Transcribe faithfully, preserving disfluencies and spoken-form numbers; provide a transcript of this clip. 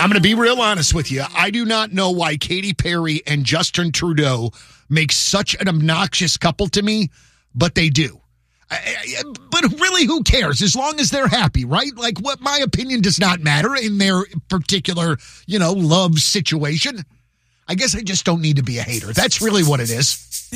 I'm going to be real honest with you. I do not know why Katy Perry and Justin Trudeau make such an obnoxious couple to me, but they do. I, I, but really, who cares? As long as they're happy, right? Like, what my opinion does not matter in their particular, you know, love situation. I guess I just don't need to be a hater. That's really what it is.